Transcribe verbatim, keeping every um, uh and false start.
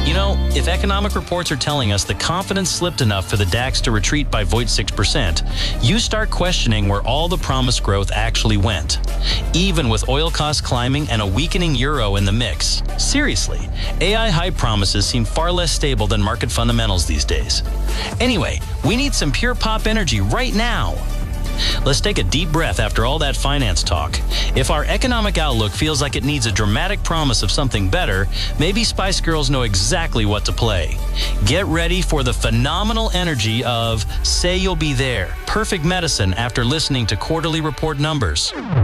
You know, if economic reports are telling us the confidence slipped enough for the DAX to retreat by zero point six percent, you start questioning where all the promised growth actually went, even with oil costs climbing and a weakening euro in the mix. Seriously, A I hype promises seem far less stable than market fundamentals these days. Anyway, we need some pure pop energy right now. Let's take a deep breath after all that finance talk. If our economic outlook feels like it needs a dramatic promise of something better, maybe Spice Girls know exactly what to play. Get ready for the phenomenal energy of Say You'll Be There, perfect medicine after listening to quarterly report numbers.